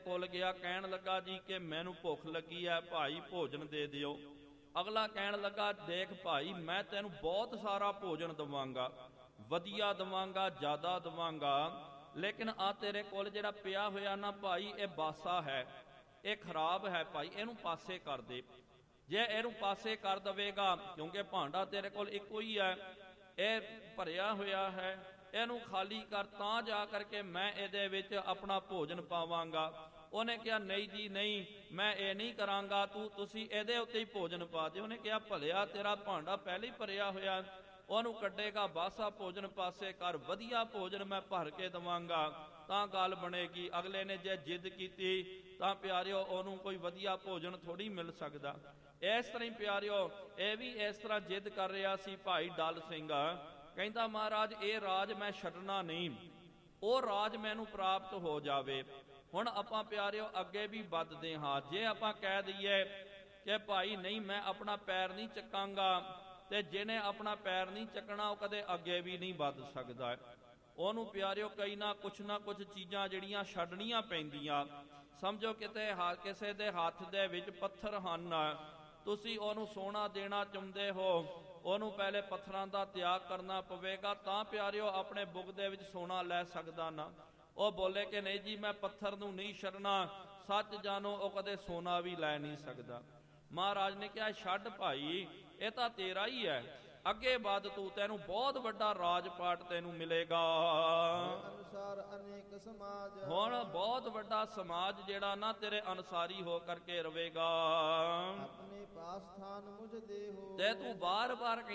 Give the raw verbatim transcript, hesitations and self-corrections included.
ਕੋਲ ਗਿਆ, ਕਹਿਣ ਲੱਗਾ ਜੀ ਕਿ ਮੈਨੂੰ ਭੁੱਖ ਲੱਗੀ ਹੈ ਭਾਈ, ਭੋਜਨ ਦੇ ਦਿਓ। ਅਗਲਾ ਕਹਿਣ ਲੱਗਾ, ਦੇਖ ਭਾਈ, ਮੈਂ ਤੈਨੂੰ ਬਹੁਤ ਸਾਰਾ ਭੋਜਨ ਦਵਾਂਗਾ, ਵਧੀਆ ਦਵਾਂਗਾ, ਜ਼ਿਆਦਾ ਦਵਾਂਗਾ, ਲੇਕਿਨ ਆ ਤੇਰੇ ਕੋਲ ਜਿਹੜਾ ਪਿਆ ਹੋਇਆ ਨਾ ਭਾਈ, ਇਹ ਬਾਸਾ ਹੈ, ਇਹ ਖਰਾਬ ਹੈ ਭਾਈ, ਇਹਨੂੰ ਪਾਸੇ ਕਰ ਦੇ। ਜੇ ਇਹਨੂੰ ਪਾਸੇ ਕਰ ਦਵੇਗਾ, ਕਿਉਂਕਿ ਭਾਂਡਾ ਤੇਰੇ ਕੋਲ ਇੱਕੋ ਹੀ ਹੈ, ਇਹ ਭਰਿਆ ਹੋਇਆ ਹੈ, ਇਹਨੂੰ ਖਾਲੀ ਕਰ, ਤਾਂ ਜਾ ਕਰਕੇ ਮੈਂ ਇਹਦੇ ਵਿੱਚ ਆਪਣਾ ਭੋਜਨ ਪਾਵਾਂਗਾ। ਉਹਨੇ ਕਿਹਾ, ਨਹੀਂ ਜੀ ਨਹੀਂ, ਮੈਂ ਇਹ ਨਹੀਂ ਕਰਾਂਗਾ, ਤੂੰ ਤੁਸੀਂ ਇਹਦੇ ਉੱਤੇ ਹੀ ਭੋਜਨ ਪਾ ਦੇ। ਉਹਨੇ ਕਿਹਾ, ਭਲਿਆ ਤੇਰਾ ਭਾਂਡਾ ਪਹਿਲੇ ਹੀ ਭਰਿਆ ਹੋਇਆ, ਉਹਨੂੰ ਕੱਢੇਗਾ, ਬਾਸਾ ਭੋਜਨ ਪਾਸੇ ਕਰ, ਵਧੀਆ ਭੋਜਨ ਮੈਂ ਭਰ ਕੇ ਦੇਵਾਂਗਾ, ਤਾਂ ਗੱਲ ਬਣੇਗੀ। ਅਗਲੇ ਨੇ ਜੇ ਜਿੱਦ ਕੀਤੀ ਤਾਂ ਪਿਆਰਿਓ ਉਹਨੂੰ ਕੋਈ ਵਧੀਆ ਭੋਜਨ ਥੋੜ੍ਹੀ ਮਿਲ ਸਕਦਾ। ਇਸ ਤਰ੍ਹਾਂ ਹੀ ਪਿਆਰਿਓ ਇਹ ਵੀ ਇਸ ਤਰ੍ਹਾਂ ਜਿੱਦ ਕਰ ਰਿਹਾ ਸੀ ਭਾਈ ਡਲ ਸਿੰਘ, ਕਹਿੰਦਾ ਮਹਾਰਾਜ ਇਹ ਰਾਜ ਮੈਂ ਛੱਡਣਾ ਨਹੀਂ, ਉਹ ਰਾਜ ਮੈਨੂੰ ਪ੍ਰਾਪਤ ਹੋ ਜਾਵੇ। ਹੁਣ ਆਪਾਂ ਪਿਆਰਿਓ ਅੱਗੇ ਵੀ ਵੱਧਦੇ ਹਾਂ। ਜੇ ਆਪਾਂ ਕਹਿ ਦਈਏ ਕਿ ਭਾਈ ਨਹੀਂ ਮੈਂ ਆਪਣਾ ਪੈਰ ਨਹੀਂ ਚੱਕਾਂਗਾ, ਤੇ ਜਿਹਨੇ ਆਪਣਾ ਪੈਰ ਨਹੀਂ ਚੱਕਣਾ ਉਹ ਕਦੇ ਅੱਗੇ ਵੀ ਨਹੀਂ ਵੱਧ ਸਕਦਾ। ਉਹਨੂੰ ਪਿਆਰਿਓ ਕਈ ਨਾ ਕੁਛ ਨਾ ਕੁਛ ਚੀਜ਼ਾਂ ਜਿਹੜੀਆਂ ਛੱਡਣੀਆਂ ਪੈਂਦੀਆਂ। ਸਮਝੋ ਕਿਤੇ ਕਿਸੇ ਦੇ ਹੱਥ ਦੇ ਵਿੱਚ ਪੱਥਰ ਹਨ, ਤੁਸੀਂ ਉਹਨੂੰ ਸੋਨਾ ਦੇਣਾ ਚਾਹੁੰਦੇ ਹੋ, ਉਹਨੂੰ ਪਹਿਲੇ ਪੱਥਰਾਂ ਦਾ ਤਿਆਗ ਕਰਨਾ ਪਵੇਗਾ, ਤਾਂ ਪਿਆਰਿਓ ਆਪਣੇ ਬੁੱਗ ਦੇ ਵਿੱਚ ਸੋਨਾ ਲੈ ਸਕਦਾ ਨਾ। ਉਹ ਬੋਲੇ ਕਿ ਨਹੀਂ ਜੀ ਮੈਂ ਪੱਥਰ ਨੂੰ ਨਹੀਂ ਛੱਡਣਾ, ਸੱਚ ਜਾਣੋ ਉਹ ਕਦੇ ਸੋਨਾ ਵੀ ਲੈ ਨਹੀਂ ਸਕਦਾ। ਮਹਾਰਾਜ ਨੇ ਕਿਹਾ, ਛੱਡ ਭਾਈ, ਇਹ ਤਾਂ ਤੇਰਾ ਹੀ ਹੈ, ਅੱਗੇ ਵੱਧ ਤੂੰ, ਤੈਨੂੰ ਬਹੁਤ ਵੱਡਾ ਰਾਜ ਪਾਟ ਤੈਨੂੰ ਮਿਲੇਗਾ। ਅਨੁਸਾਰ ਅਨੇਕ ਸਮਾਜ, ਹੁਣ ਬਹੁਤ ਵੱਡਾ ਸਮਾਜ ਜਿਹੜਾ ਨਾ ਤੇਰੇ ਅਨੁਸਾਰੀ ਹੋ ਕਰਕੇ ਰਵੇਗਾ। ਆਪਣੇ ਪਾਸ ਸਥਾਨ ਮੁਝ ਦੇਹੋ, ਤੇ ਤੂੰ ਬਾਰ ਬਾਰ